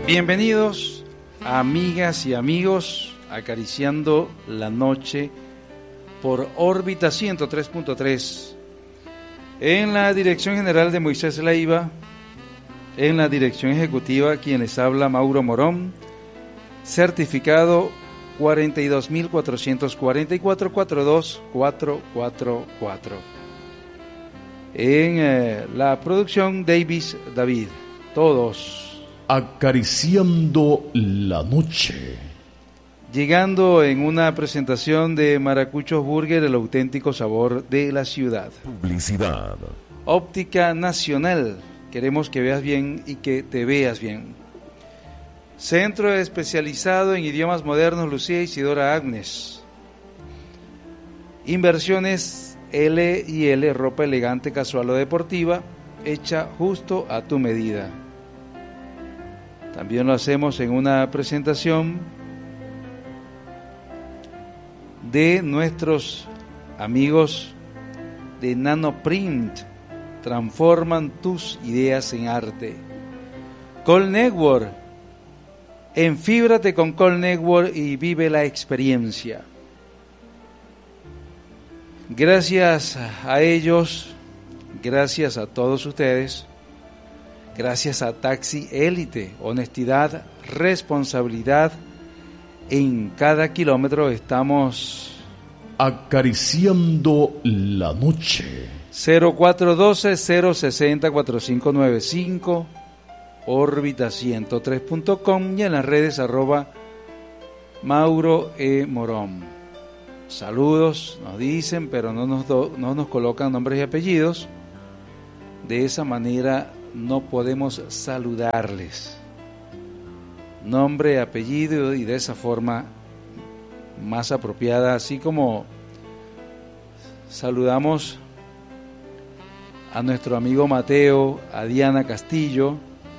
Bienvenidos, amigas y amigos, acariciando la noche por órbita 103.3. En la dirección general de Moisés Leiva, en la dirección ejecutiva, quien les habla, Mauro Morón, certificado 42.444-42444. En la producción, Davis David. Todos acariciando la noche. Llegando en una presentación de Maracuchos Burger, el auténtico sabor de la ciudad. Publicidad. Óptica Nacional. Queremos que veas bien y que te veas bien. Centro especializado en idiomas modernos, Lucía Isidora Agnes. Inversiones L&L, ropa elegante, casual o deportiva, hecha justo a tu medida. También lo hacemos en una presentación de nuestros amigos de Nanoprint. Transforman tus ideas en arte. Call Network. Enfíbrate con Call Network y vive la experiencia. Gracias a ellos, gracias a todos ustedes, gracias a Taxi Élite, honestidad, responsabilidad en cada kilómetro. Estamos acariciando la noche. 0412-060-4595, órbita103.com y en las redes @Mauro E. Morón. Saludos, nos dicen, pero no nos colocan nombres y apellidos. De esa manera no podemos saludarles. Nombre, apellido, y de esa forma más apropiada, así como saludamos a nuestro amigo Mateo, a Diana Castillo,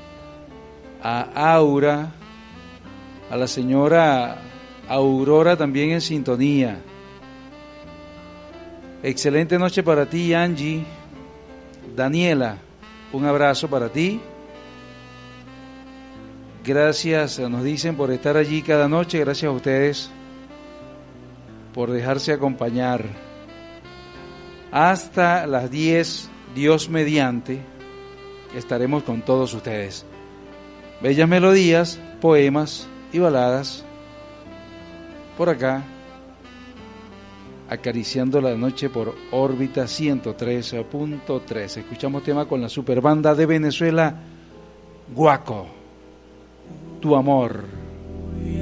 a Aura, a la señora Aurora también en sintonía. Excelente noche para ti, Angie. Daniela, un abrazo para ti. Gracias, nos dicen, por estar allí cada noche. Gracias a ustedes por dejarse acompañar. Hasta las 10, Dios mediante, estaremos con todos ustedes. Bellas melodías, poemas y baladas por acá, acariciando la noche por órbita 103.3. Escuchamos tema con la super banda de Venezuela, Guaco, Tu Amor.